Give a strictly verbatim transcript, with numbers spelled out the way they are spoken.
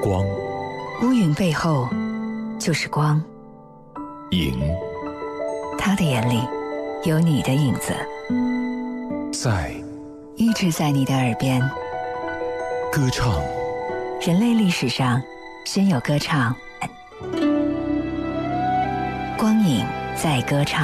光， 乌云背后就是光， 影他的眼里有你的影子， 在一直在你的耳边。 歌唱， 人类历史上先有歌唱，光影在歌唱。